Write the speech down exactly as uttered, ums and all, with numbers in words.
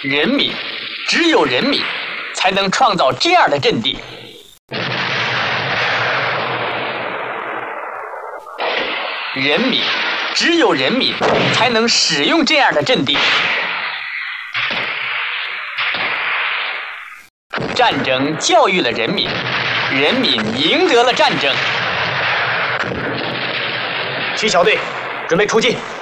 人民，只有人民才能创造这样的阵地。人民，只有人民才能使用这样的阵地。战争教育了人民，人民赢得了战争。 七小队，准备出击。